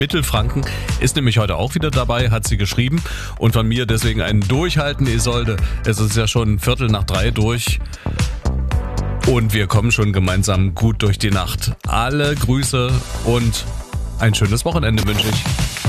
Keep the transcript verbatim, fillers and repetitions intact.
Mittelfranken ist nämlich heute auch wieder dabei, hat sie geschrieben. Und von mir deswegen ein Durchhalten, Isolde. Es ist ja schon Viertel nach drei durch. Und wir kommen schon gemeinsam gut durch die Nacht. Alle Grüße und ein schönes Wochenende wünsche ich.